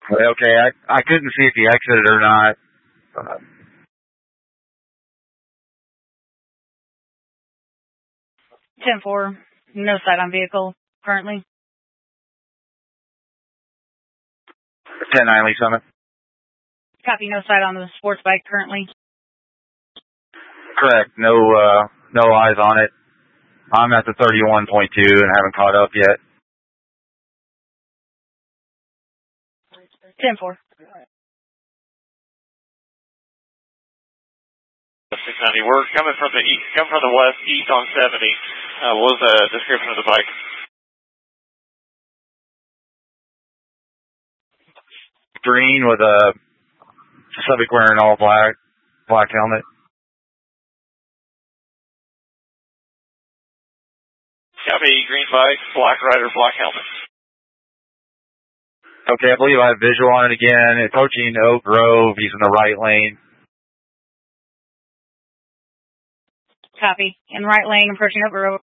Okay, I couldn't see if he exited or not. 10-4, no sight on vehicle currently. 10-9, Lee Summit. Copy, no sight on the sports bike currently. Correct, no eyes on it. I'm at the 31.2 and haven't caught up yet. 10-4. 690. We're coming from the west, east on 70. What was the description of the bike? Green with a subject wearing all black helmet. Copy, green bike, black rider, black helmet. Okay, I believe I have visual on it again. Approaching Oak Grove, he's in the right lane. Copy. In right lane, approaching Oak Grove.